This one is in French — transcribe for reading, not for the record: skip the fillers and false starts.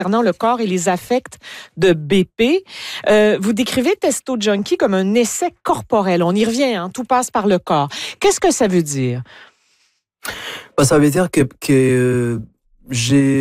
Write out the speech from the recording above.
concernant le corps et les affects de BP. Vous décrivez Testo Junkie comme un essai corporel. On y revient, hein, tout passe par le corps. Qu'est-ce que ça veut dire? Ça veut dire que j'ai